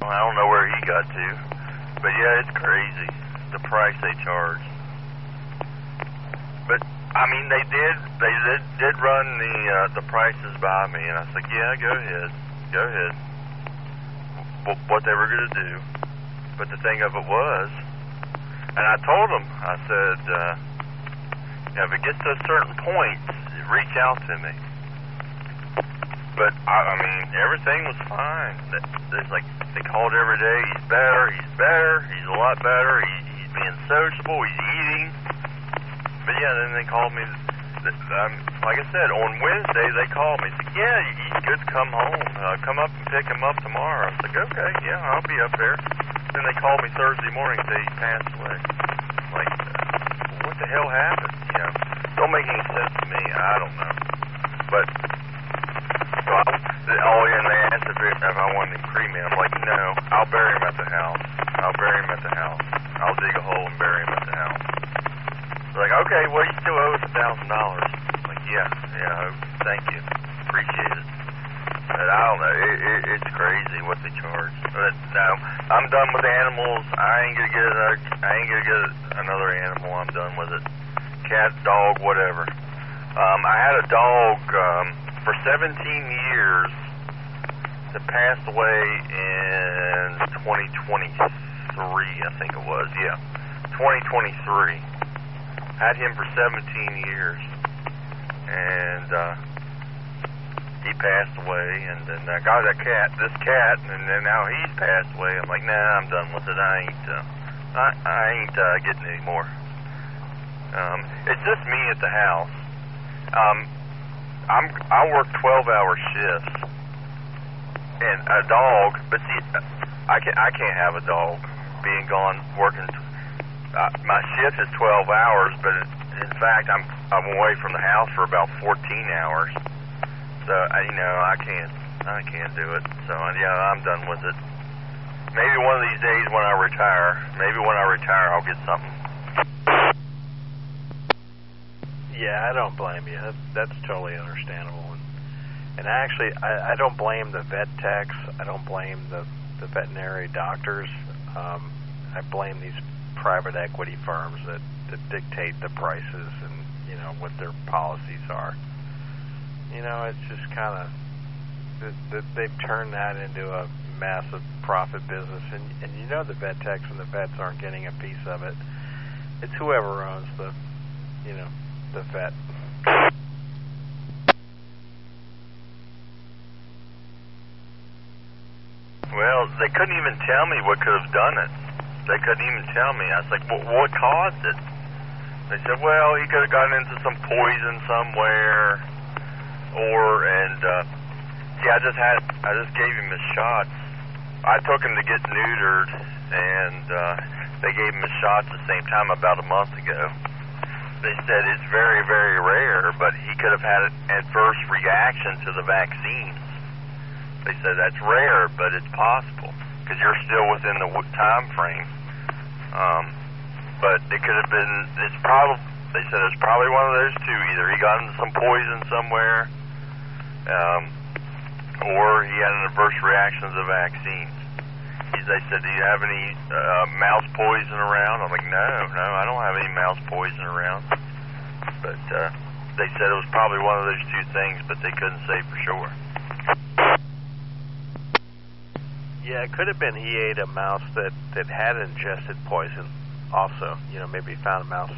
I don't know where he got to, but yeah, it's crazy, the price they charge. But I mean, they did run the prices by me, and I was like, yeah, go ahead. What they were gonna do, but the thing of it was, and I told them, I said, if it gets to a certain point, reach out to me. But I mean, everything was fine. It's like they called every day. He's better. He's a lot better. He's being sociable. He's eating. But yeah, then they called me. Like I said, on Wednesday they called me. Said, yeah, he's good to come home. Come up and pick him up tomorrow. I was like, okay, yeah, I'll be up there. Then they called me Thursday morning and said he passed away. Like, what the hell happened? You know, don't make any sense to me. I don't know. But and they asked if I wanted to cremate him. I'm like, no, I'll bury him at the house. I'll dig a hole and bury him at the house. They're like, okay, well, you still owe us $1,000. Like, yeah, thank you. Appreciate it. But I don't know. It's crazy what they charge. But no, I'm done with animals. I ain't gonna get another animal. I'm done with it. Cat, dog, whatever. I had a dog for 17 years that passed away in 2023, I think it was. Yeah, 2023. Had him for 17 years, and he passed away. And then I got this cat, and then now he's passed away. I'm like, nah, I'm done with it. I ain't getting any more. It's just me at the house. I work 12-hour shifts, and a dog. But see, I can't have a dog being gone working. My shift is 12 hours, but in fact, I'm away from the house for about 14 hours. So I can't do it. So yeah, I'm done with it. Maybe one of these days when I retire, I'll get something. Yeah, I don't blame you. That's totally understandable. And actually, I don't blame the vet techs. I don't blame the veterinary doctors. I blame these private equity firms that dictate the prices and, what their policies are. It's just kind of, they've turned that into a massive profit business. And the vet techs and the vets aren't getting a piece of it. It's whoever owns the vet. Well, they couldn't even tell me what could have done it. They couldn't even tell me. I was like, what caused it? They said, well, he could have gotten into some poison somewhere, I just gave him his shots. I took him to get neutered, and they gave him his shots at the same time about a month ago. They said it's very, very rare, but he could have had an adverse reaction to the vaccines. They said that's rare, but it's possible because you're still within the time frame. But it could have been. They said it's probably one of those two. Either he got into some poison somewhere, or he had an adverse reaction to the vaccines. They said, do you have any mouse poison around? I'm like, no, I don't have any mouse poison around. But they said it was probably one of those two things, but they couldn't say for sure. Yeah, it could have been he ate a mouse that had ingested poison also. Maybe he found a mouse